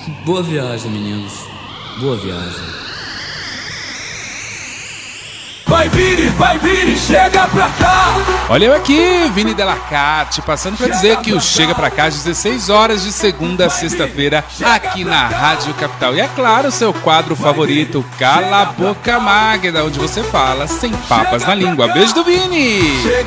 Boa viagem, meninos. Boa viagem. Vai vir, chega pra cá. Olha eu aqui, Vini Delacarte, passando pra dizer que o Chega Pra Cá às 16 horas de segunda a sexta-feira aqui na Rádio Capital. E é claro, seu quadro favorito, Cala a Boca Magda, onde você fala sem papas na língua. Beijo do Vini!